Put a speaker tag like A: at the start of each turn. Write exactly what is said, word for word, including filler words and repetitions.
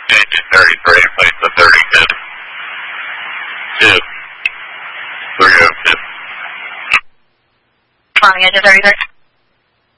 A: Engine thirty-three, place the thirty-two. Two. three oh two.
B: Flying engine thirty-three.